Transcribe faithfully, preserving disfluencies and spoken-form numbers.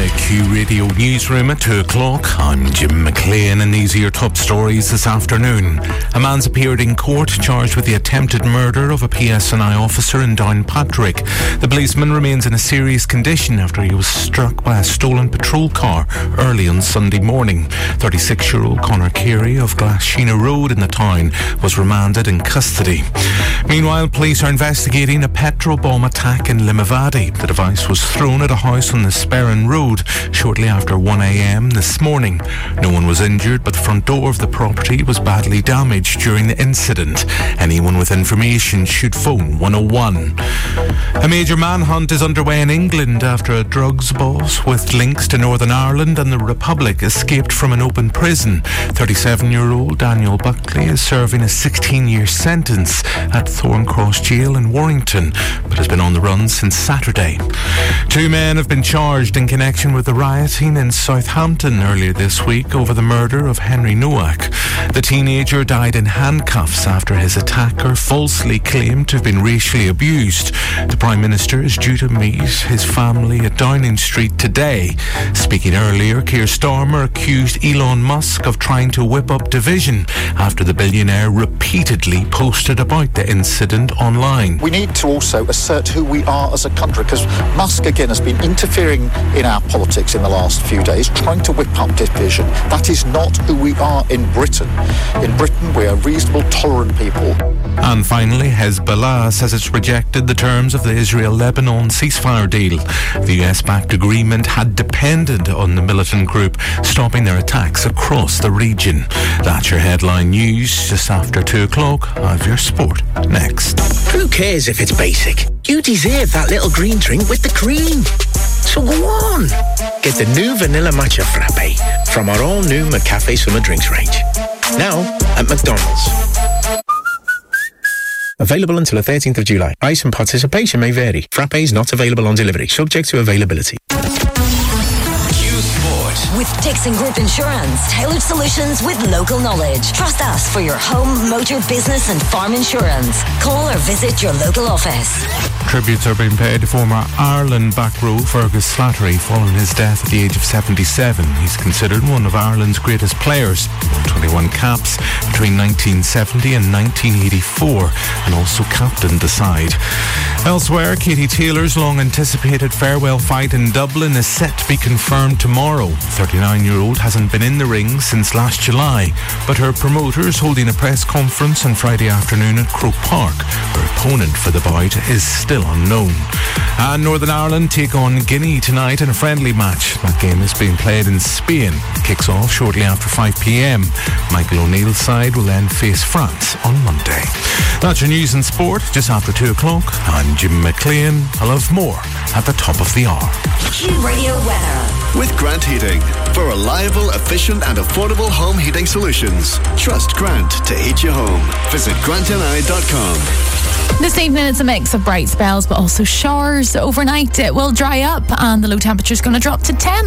Q Radio Newsroom at two o'clock. I'm Jim McLean and these are your top stories this afternoon. A man's appeared in court charged with the attempted murder of a P S N I officer in Downpatrick. The policeman remains in a serious condition after he was struck by a stolen patrol car early on Sunday morning. thirty-six-year-old Conor Carey of Glashina Road in the town was remanded in custody. Meanwhile, police are investigating a petrol bomb attack in Limavady. The device was thrown at a house on the Sperrin Road shortly after one a.m. this morning. No one was injured, but the front door of the property was badly damaged during the incident. Anyone with information should phone one oh one. A major manhunt is underway in England after a drugs boss with links to Northern Ireland and the Republic escaped from an open prison. thirty-seven-year-old Daniel Buckley is serving a sixteen-year sentence at Thorncross Jail in Warrington, but has been on the run since Saturday. Two men have been charged in connection with the rioting in Southampton earlier this week over the murder of Henry Nowak. The teenager died in handcuffs after his attacker falsely claimed to have been racially abused. The Prime Minister is due to meet his family at Downing Street today. Speaking earlier, Keir Starmer accused Elon Musk of trying to whip up division after the billionaire repeatedly posted about the incident online. We need to also assert who we are as a country, because Musk again has been interfering in our politics in the last few days, trying to whip up division. That is not who we are in Britain. In Britain, we are reasonable, tolerant people. And finally, Hezbollah says it's rejected the terms of the Israel-Lebanon ceasefire deal. The U S-backed agreement had depended on the militant group stopping their attacks across the region. That's your headline news. Just after two o'clock, I have your sport next. Who cares if it's basic? You deserve that little green drink with the cream. So go on. Get the new Vanilla Matcha Frappe from our all-new McCafe Summer Drinks range. Now at McDonald's. Available until the thirteenth of July. Price and participation may vary. Frappes not available on delivery. Subject to availability. With Dixon Group Insurance, tailored solutions with local knowledge. Trust us for your home, motor, business and farm insurance. Call or visit your local office. Tributes are being paid to former Ireland back row Fergus Slattery following his death at the age of seventy-seven. He's considered one of Ireland's greatest players. He won twenty-one caps between nineteen seventy and nineteen eighty-four and also captained the side. Elsewhere, Katie Taylor's long-anticipated farewell fight in Dublin is set to be confirmed tomorrow. thirty-nine-year-old hasn't been in the ring since last July, but her promoter is holding a press conference on Friday afternoon at Croke Park. Her opponent for the bout is still unknown. And Northern Ireland take on Guinea tonight in a friendly match. That game is being played in Spain. It kicks off shortly after five p.m. Michael O'Neill's side will then face France on Monday. That's your news and sport just after two o'clock. I'm Jim McLean. I'll have more at the top of the hour. Q Radio weather. With Grant Heating. For reliable, efficient and affordable home heating solutions. Trust Grant to heat your home. Visit grant n i dot com. This evening it's a mix of bright spells but also showers overnight. It will dry up and the low temperature is going to drop to ten.